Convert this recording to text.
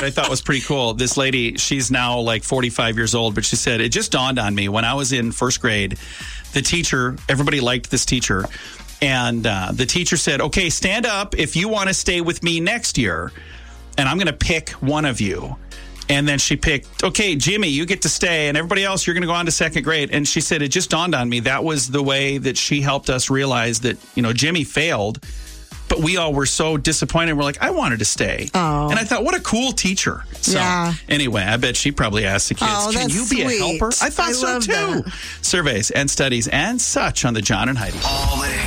I thought was pretty cool. This lady, she's now like 45 years old, but she said, it just dawned on me when I was in first grade, the teacher, everybody liked this teacher. And the teacher said, okay, stand up if you want to stay with me next year. And I'm going to pick one of you. And then she picked, okay, Jimmy, you get to stay. And everybody else, you're going to go on to second grade. And she said, it just dawned on me. That was the way that she helped us realize that, Jimmy failed. But we all were so disappointed. We're like, I wanted to stay. Oh. And I thought, what a cool teacher. So anyway, I bet she probably asked the kids, can you be a helper? I thought so too. That. Surveys and studies and such on the John and Heidi.